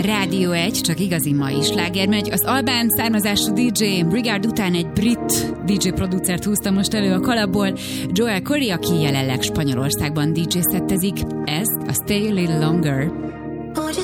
Rádió 1, csak igazi mai sláger megy. Az albán származású DJ Brigard után egy brit DJ producert húzta most elő a kalapból, Joel Corry, aki jelenleg Spanyolországban DJ-szettezik. Ez a Stay a Little Longer.